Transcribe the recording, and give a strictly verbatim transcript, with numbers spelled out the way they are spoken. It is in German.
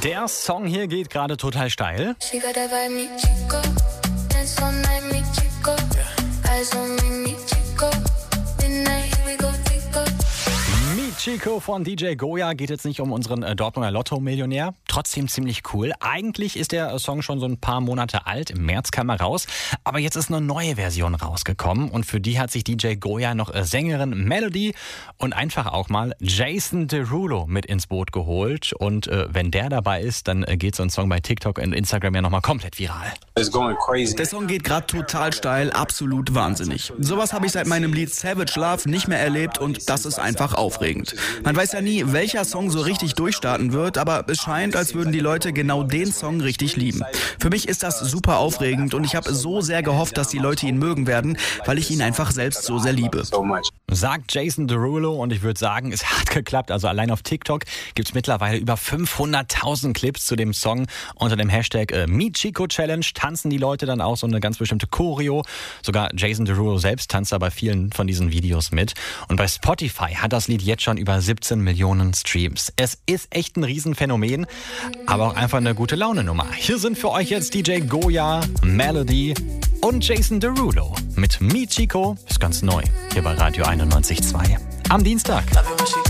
Der Song hier geht gerade total steil. Chico von D J Goya geht jetzt nicht um unseren äh, Dortmunder Lotto-Millionär. Trotzdem ziemlich cool. Eigentlich ist der Song schon so ein paar Monate alt. Im März kam er raus. Aber jetzt ist eine neue Version rausgekommen. Und für die hat sich D J Goya noch äh, Sängerin Melody und einfach auch mal Jason Derulo mit ins Boot geholt. Und äh, wenn der dabei ist, dann äh, geht so ein Song bei TikTok und Instagram ja nochmal komplett viral. Der Song geht gerade total steil, absolut wahnsinnig. Sowas habe ich seit meinem Lied Savage Love nicht mehr erlebt und das ist einfach aufregend. Man weiß ja nie, welcher Song so richtig durchstarten wird, aber es scheint, als würden die Leute genau den Song richtig lieben. Für mich ist das super aufregend und ich habe so sehr gehofft, dass die Leute ihn mögen werden, weil ich ihn einfach selbst so sehr liebe. Sagt Jason Derulo und ich würde sagen, es hat geklappt. Also allein auf TikTok gibt es mittlerweile über fünfhunderttausend Clips zu dem Song. Unter dem Hashtag äh, MeChico-Challenge tanzen die Leute dann auch so eine ganz bestimmte Choreo. Sogar Jason Derulo selbst tanzt da bei vielen von diesen Videos mit. Und bei Spotify hat das Lied jetzt schon über siebzehn Millionen Streams. Es ist echt ein Riesenphänomen, aber auch einfach eine gute Laune-Nummer. Hier sind für euch jetzt D J Goya, Melody und Jason Derulo mit Me Chico. Ist ganz neu hier bei Radio einundneunzig Komma zwei am Dienstag.